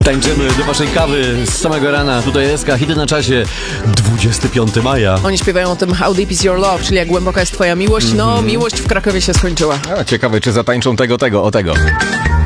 Tańczymy do waszej kawy z samego rana. Tutaj SK, hity na czasie. 25 maja. Oni śpiewają o tym How Deep Is Your Love, czyli jak głęboka jest twoja miłość. No, miłość w Krakowie się skończyła. Ciekawe, czy zatańczą tego, o tego.